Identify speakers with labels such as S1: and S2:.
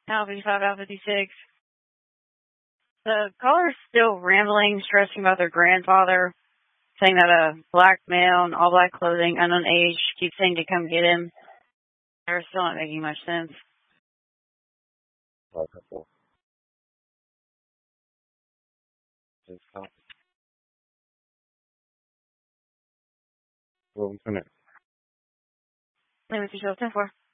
S1: Al 55, Al 56. The caller's still rambling, stressing about their grandfather, saying that a black male in all black clothing, unknown age, keeps saying to come get him. They're still not making much sense.
S2: Wonderful. What was in it?
S1: Let me see what 10 for.